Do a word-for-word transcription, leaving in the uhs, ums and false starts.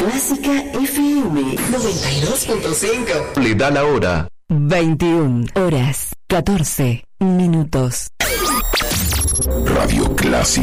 Clásica F M noventa y dos punto cinco. Le da la hora. veintiuna horas, catorce minutos. Radio Clásica.